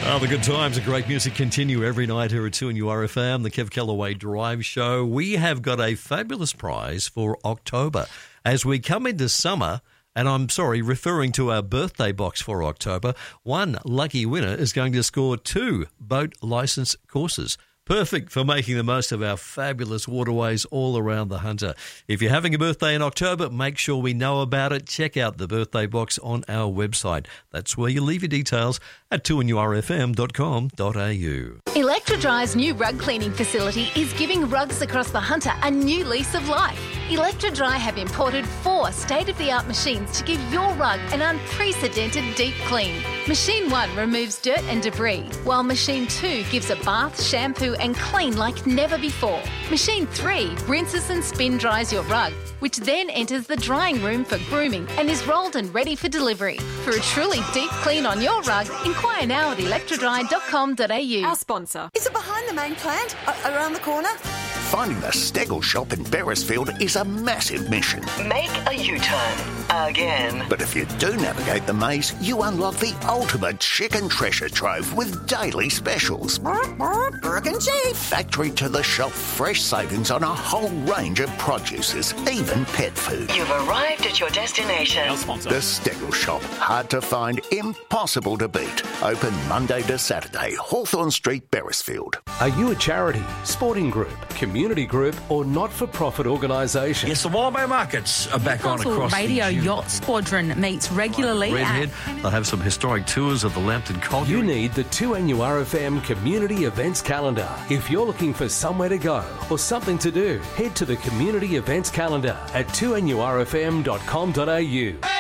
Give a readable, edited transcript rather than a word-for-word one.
The good times and great music continue every night here at 2NURFM, the Kev Kellaway Drive Show. We have got a fabulous prize for October. As we come into summer, and I'm sorry, referring to our birthday box for October, one lucky winner is going to score 2 boat licence courses. Perfect for making the most of our fabulous waterways all around the Hunter. If you're having a birthday in October, make sure we know about it. Check out the birthday box on our website. That's where you leave your details at 2NURFM.com.au. Electrodry's new rug cleaning facility is giving rugs across the Hunter a new lease of life. Electrodry have imported 4 state-of-the-art machines to give your rug an unprecedented deep clean. Machine 1 removes dirt and debris, while Machine 2 gives a bath, shampoo and clean like never before. Machine 3 rinses and spin dries your rug, which then enters the drying room for grooming and is rolled and ready for delivery. For a truly deep clean on your rug, inquire now at electrodry.com.au. Our sponsor. Is it behind the main plant? Around the corner? Finding the Stegel shop in Beresfield is a massive mission. Make a U-turn. Again. But if you do navigate the maze, you unlock the ultimate chicken treasure trove with daily specials. Burke and Chief. Factory to the shelf fresh savings on a whole range of produces, even pet food. You've arrived at your destination. Our sponsor. The Stegel shop. Hard to find, impossible to beat. Open Monday to Saturday, Hawthorn Street, Beresfield. Are you a charity, sporting group, community group or not-for-profit organisation? Yes, the Wildbow Markets are back on across Radio the Yacht Squadron meets regularly Redhead. They'll have some historic tours of the Lambton Colliery. You need the 2NURFM Community Events Calendar. If you're looking for somewhere to go or something to do, head to the Community Events Calendar at 2NURFM.com.au.